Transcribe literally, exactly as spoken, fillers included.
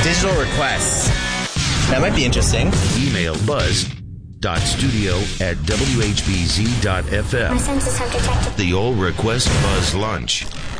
Digital requests. That might be interesting. Email buzz dot studio at w h b z dot f m. My senses have detected The All Request Buzz Lunch.